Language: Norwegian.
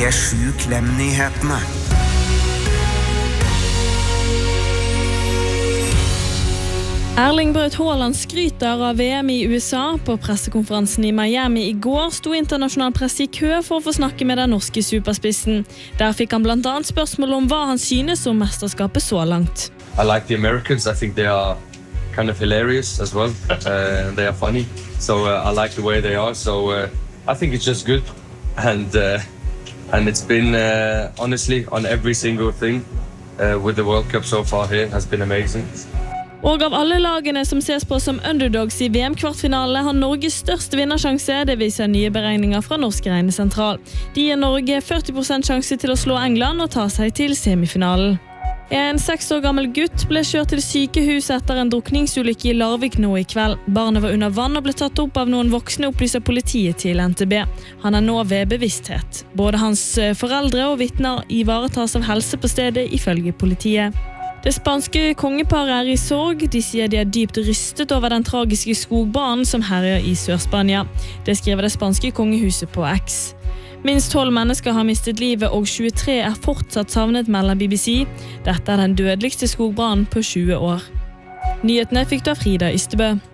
P7 Klem-nyhetene. Erling Braut Haaland skryter av VM i USA. På pressekonferansen i Miami i går sto internasjonal presse i kø for å få snakke med den norske superspissen. Der fikk han blant annet spørsmål om hva han synes om mesterskapet så langt. I like the Americans. I think they are kind of hilarious as well. They are funny. So I like the way they are. So I think it's just good. And it's been honestly on every single thing with the World Cup so far here has been amazing. Og av alle lagene som ses på som underdogs i VM-kvartfinale har Norges største vinnersjanse, det viser nye beregninger fra Norsk Regnesentral. De gir Norge 40% sjanse til å slå England og ta seg til semifinalen. En 6 år gammel gutt ble kjørt til sykehus etter en drukningsulykke i Larvik nå i kveld. Barnet var under vann og ble tatt opp av noen voksne, opplyser politiet til NTB. Han er nå ved bevissthet. Både hans foreldre og vitner ivaretas av helse på stedet, ifølge politiet. Det spanske kongeparet er i sorg. De sier de er dypt rystet over den tragiske skogbrannen som herjer i Sør-Spania. Det skriver det spanske kongehuset på X. Minst 12 mennesker har mistet livet, og 23 er fortsatt savnet, melder BBC. Dette er den dødeligste skogbrannen på 20 år. Nyhetene fikk du av Frida Ystebø.